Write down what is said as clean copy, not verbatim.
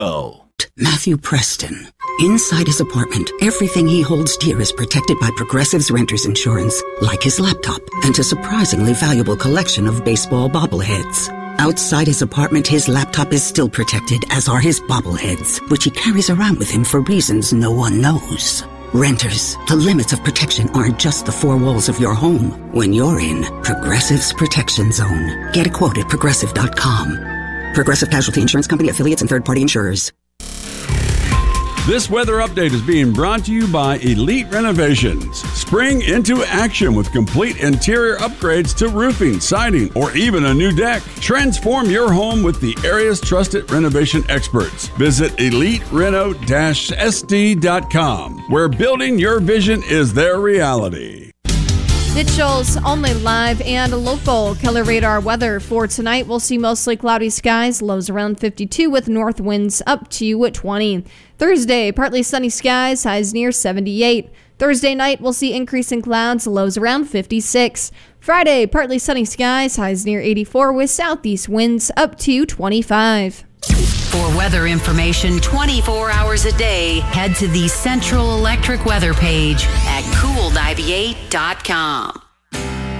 Matthew Preston. Inside his apartment, everything he holds dear is protected by Progressive's Renter's Insurance, like his laptop and a surprisingly valuable collection of baseball bobbleheads. Outside his apartment, his laptop is still protected, as are his bobbleheads, which he carries around with him for reasons no one knows. Renters, the limits of protection aren't just the four walls of your home. When you're in Progressive's Protection Zone. Get a quote at Progressive.com. Progressive Casualty Insurance Company, affiliates, and third-party insurers. This weather update is being brought to you by Elite Renovations. Spring into action with complete interior upgrades to roofing, siding, or even a new deck. Transform your home with the area's trusted renovation experts. Visit EliteReno-SD.com, where building your vision is their reality. Mitchell's only live and local Keller Radar weather for tonight. We'll see mostly cloudy skies, lows around 52 with north winds up to 20. Thursday, partly sunny skies, highs near 78. Thursday night, we'll see increasing clouds, lows around 56. Friday, partly sunny skies, highs near 84 with southeast winds up to 25. For weather information 24 hours a day, head to the Central Electric weather page at cool98.com.